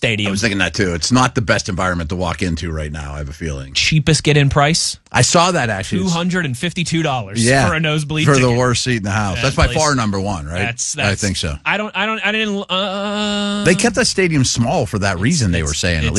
stadium. I was thinking that too. It's not the best environment to walk into right now, I have a feeling. Cheapest get-in price? I saw that actually. $252 for a nosebleed for ticket. the worst seat in the house. That's by place- far number one, right? That's I think so. I didn't. They kept that stadium small for that reason, they were saying.